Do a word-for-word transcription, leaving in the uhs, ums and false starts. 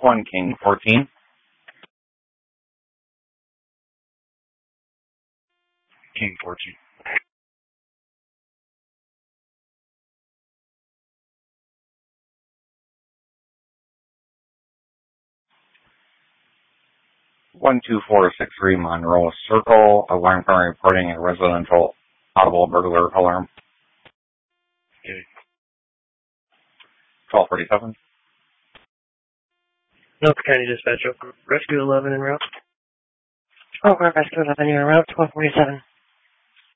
One King fourteen. King fourteen. One two four six three Monroe Circle. Alarm from reporting a residential audible burglar alarm. Okay. twelve forty-seven. North County Dispatch, Rescue eleven en route. Oh, Rescue eleven, you're en route, twelve forty-seven.